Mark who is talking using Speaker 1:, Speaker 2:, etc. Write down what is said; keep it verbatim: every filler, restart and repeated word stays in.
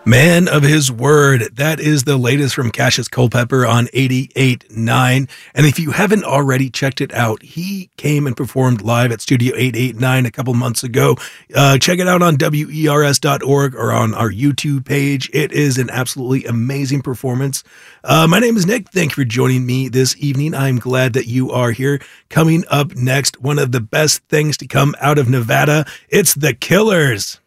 Speaker 1: Man of his word. That is the latest from Cassius Culpepper on eighty-eight point nine. And if you haven't already checked it out, he came and performed live at Studio eight eighty-nine a couple months ago. Uh, check it out on W E R S dot org or on our YouTube page. It is an absolutely amazing performance. Uh, my name is Nick. Thank you for joining me this evening. I'm glad that you are here. Coming up next, one of the best things to come out of Nevada. It's The Killers.